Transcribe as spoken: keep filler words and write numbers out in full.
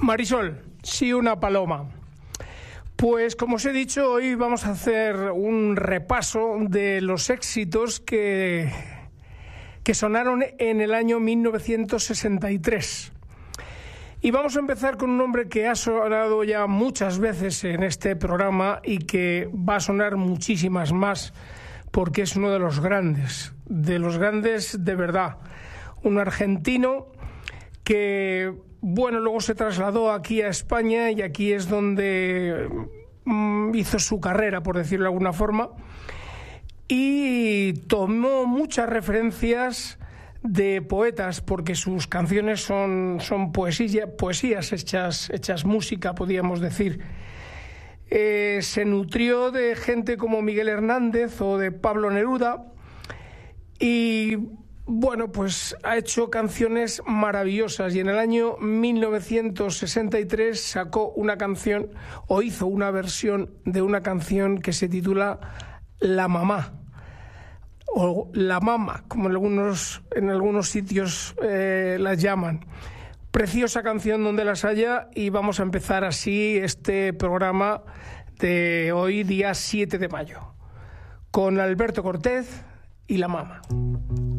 Marisol, sí, una paloma. Pues como os he dicho, hoy vamos a hacer un repaso de los éxitos que, que sonaron en el año mil novecientos sesenta y tres. Y vamos a empezar con un hombre que ha sonado ya muchas veces en este programa y que va a sonar muchísimas más porque es uno de los grandes, de los grandes de verdad. Un argentino que, bueno, luego se trasladó aquí a España y aquí es donde mm, hizo su carrera, por decirlo de alguna forma, y tomó muchas referencias de poetas, porque sus canciones son, son poesía, poesías hechas, hechas música, podríamos decir. Eh, se nutrió de gente como Miguel Hernández o de Pablo Neruda y, bueno, pues ha hecho canciones maravillosas, y en el año mil novecientos sesenta y tres sacó una canción, o hizo una versión de una canción que se titula La Mamá, o La Mama, como en algunos, en algunos sitios eh, las llaman. Preciosa canción donde las haya, y vamos a empezar así este programa de hoy, día siete de mayo, con Alberto Cortés y La Mama.